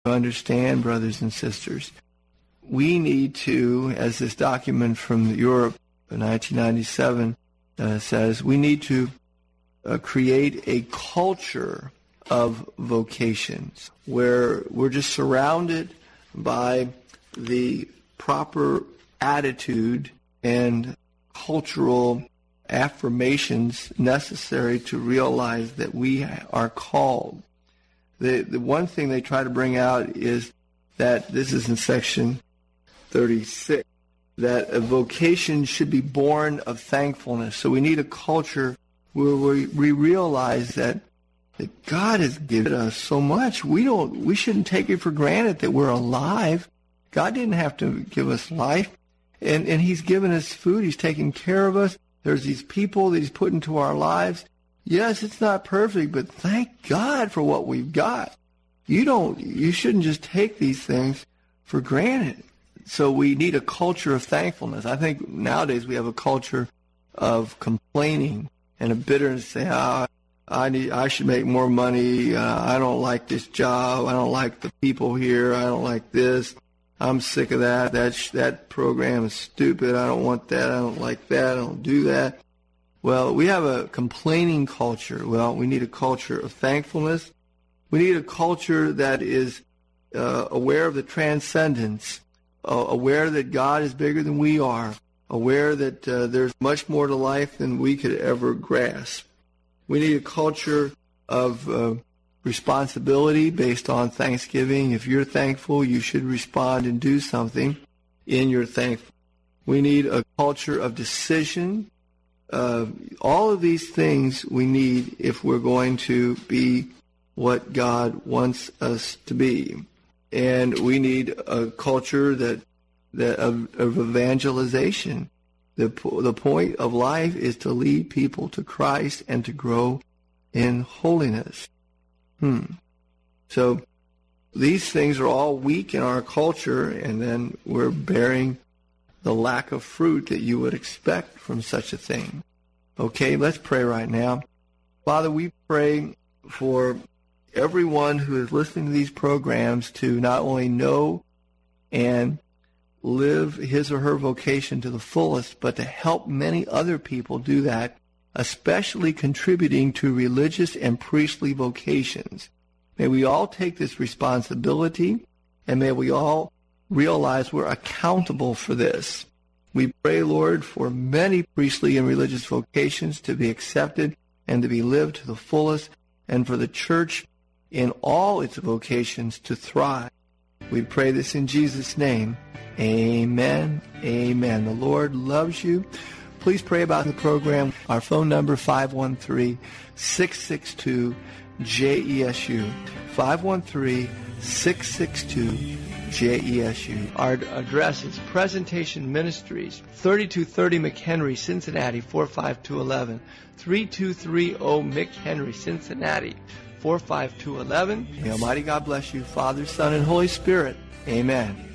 understand, brothers and sisters, we need to, as this document from Europe in 1997 says, we need to create a culture of vocations where we're just surrounded by the proper attitude and cultural affirmations necessary to realize that we are called. The one thing they try to bring out is that, this is in section 36, that a vocation should be born of thankfulness. So we need a culture where we realize that God has given us so much. We shouldn't take it for granted that we're alive. God didn't have to give us life. And He's given us food. He's taking care of us. There's these people that He's put into our lives. Yes, it's not perfect, but thank God for what we've got. You shouldn't just take these things for granted. So we need a culture of thankfulness. I think nowadays we have a culture of complaining and a bitterness, say, I should make more money. I don't like this job. I don't like the people here. I don't like this. I'm sick of that. That program is stupid. I don't want that. I don't like that. I don't do that. Well, we have a complaining culture. Well, we need a culture of thankfulness. We need a culture that is aware of the transcendence, aware that God is bigger than we are, aware that there's much more to life than we could ever grasp. We need a culture of responsibility based on thanksgiving. If you're thankful, you should respond and do something in your thankfulness. We need a culture of decision. All of these things we need if we're going to be what God wants us to be. And we need a culture of evangelization. The point of life is to lead people to Christ and to grow in holiness. So these things are all weak in our culture, and then we're bearing the lack of fruit that you would expect from such a thing. Okay, let's pray right now. Father, we pray for everyone who is listening to these programs to not only know and live his or her vocation to the fullest, but to help many other people do that, especially contributing to religious and priestly vocations. May we all take this responsibility, and may we all realize we're accountable for this. We pray, Lord, for many priestly and religious vocations to be accepted and to be lived to the fullest, and for the church in all its vocations to thrive. We pray this in Jesus' name. Amen. Amen. The Lord loves you. Please pray about the program. Our phone number, 513-662-JESU. 513-662-JESU. Our address is Presentation Ministries, 3230 McHenry, Cincinnati, 45211. 3230 McHenry, Cincinnati, 45211. May Almighty God bless you, Father, Son, and Holy Spirit. Amen.